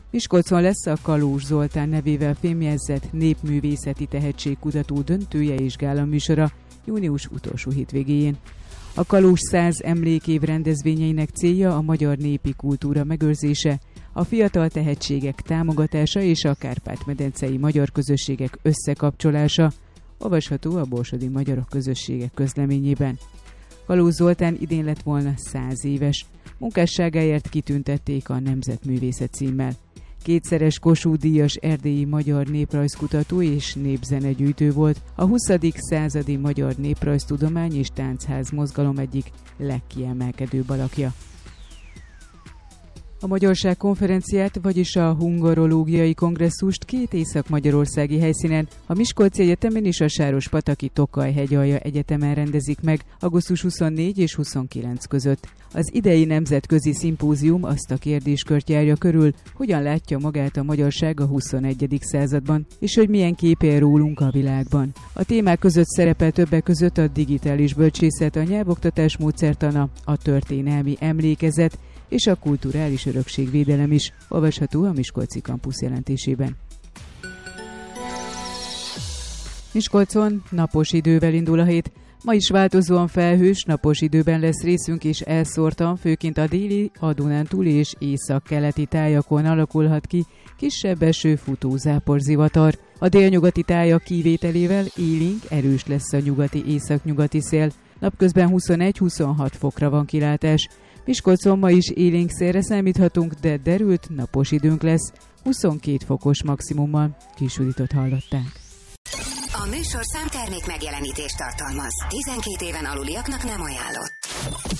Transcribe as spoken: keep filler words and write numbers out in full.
Miskolcon lesz a Kalózs Zoltán nevével fémjegyzett népművészeti tehetségkutató döntője és gála műsora június utolsó hétvégéjén. A Kalózs száz emlékév rendezvényeinek célja a magyar népi kultúra megőrzése, a fiatal tehetségek támogatása és a kárpát-medencei magyar közösségek összekapcsolása, olvasható a Borsodi Magyarok Közösségek közleményében. Kalózs Zoltán idén lett volna száz éves, munkásságáért kitüntették a Nemzetművészet címmel. Kétszeres Kossuth-díjas erdélyi magyar néprajzkutató és népzenegyűjtő volt, a huszadik századi magyar néprajztudomány és táncház mozgalom egyik legkiemelkedőbb alakja. A Magyarság konferenciát, vagyis a hungarológiai kongresszust két észak-magyarországi helyszínen, a Miskolci Egyetemen és a Sárospataki Tokaj-hegyalja Egyetemen rendezik meg augusztus huszonnégy és huszonkilenc között. Az idei nemzetközi szimpózium azt a kérdéskört járja körül, hogyan látja magát a magyarság a huszonegyedik században, és hogy milyen képe rólunk a világban. A témák között szerepel többek között a digitális bölcsészet, a nyelvoktatás módszertana, a történelmi emlékezet és a kulturális örökségvédelem is, olvasható a Miskolci Kampusz jelentésében. Miskolcon napos idővel indul a hét. Ma is változóan felhős, napos időben lesz részünk, és elszórtan, főként a déli, a Dunántúli és északkeleti tájakon alakulhat ki kisebb eső, futó záporzivatar. A délnyugati tájak kivételével élénk, erős lesz a nyugati északnyugati szél. Napközben huszonegy-huszonhat fokra van kilátás. Miskolcon ma is élénk szélre számíthatunk, de derült, napos időnk lesz, huszonkét fokos maximummal. Kisudítot hallották. A műsorszám termék megjelenítést tartalmaz. tizenkét éven aluliaknak nem ajánlott.